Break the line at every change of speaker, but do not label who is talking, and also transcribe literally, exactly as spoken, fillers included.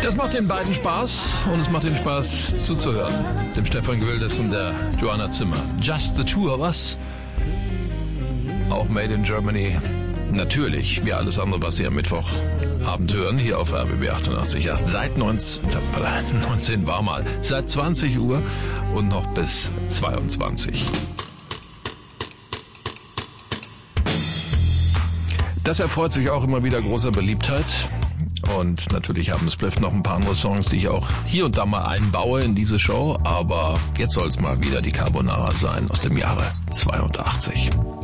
Das macht den beiden Spaß und es macht den Spaß zuzuhören. Dem Stefan Gwildes und der Joanna Zimmer. Just the two of us. Auch Made in Germany. Natürlich, wie alles andere, was Sie am Mittwochabend hören, hier auf R B B achtundachtzig Komma acht. Seit neunzehn, neunzehn war mal, seit zwanzig Uhr und noch bis zweiundzwanzig. Das erfreut sich auch immer wieder großer Beliebtheit. Und natürlich haben Spliff noch ein paar andere Songs, die ich auch hier und da mal einbaue in diese Show. Aber jetzt soll es mal wieder die Carbonara sein aus dem Jahre zweiundachtzig.